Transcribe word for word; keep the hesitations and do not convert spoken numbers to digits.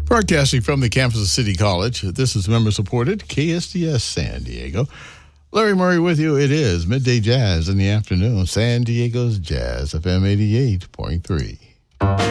Broadcasting from the campus of City College, this is member-supported K S D S San Diego. Larry Murray with you. It is Midday Jazz in the afternoon. San Diego's Jazz, F M eighty-eight point three.